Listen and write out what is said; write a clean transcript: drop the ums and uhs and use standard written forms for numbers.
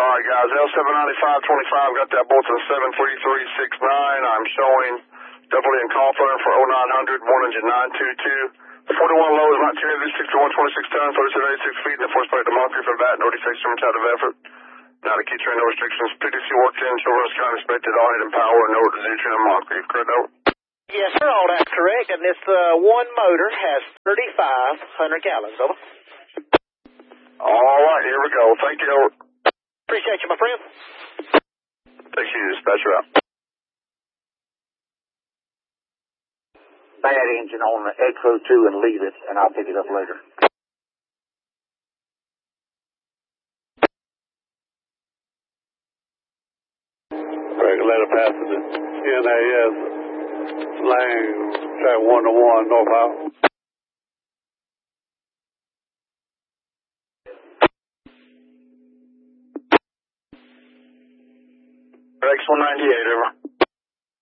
Alright guys, L79525, got that bolt to the 73369. I'm showing double in call phone for 0900 engine 922. 41 low is not carried, 61 26 ton, 37 86 feet, and the force plate to Moncrief for that, no defects from type of effort. Now the key train, no restrictions. PTC worked in, children's count expected, all head and power, no reduction on Moncrief, correct over? Yes, sir, all that's correct, and this one motor has 3,500 gallons, over. Alright, here we go. Thank you, over. Appreciate you, my friend. Thank you, dispatcher out. Bad engine on the X02 and leave it, and I'll pick it up later. Regulator passenger, NAS, lane, track 101, North Howell. X198, over.